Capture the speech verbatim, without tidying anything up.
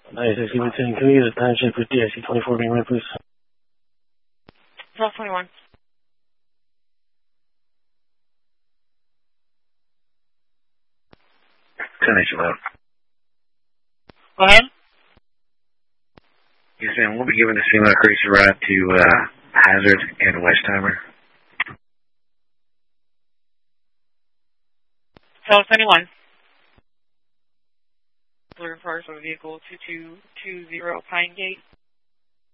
nine six seven ten, can we get a time check for D I C twenty-four being read, please? twelve twenty-one. ten H eleven. Go ahead. Yes, ma'am. We'll be giving a female crazy ride to uh, Hazard and Westheimer. twelve twenty-one. Blue cars on vehicle two two two zero Pine Gate.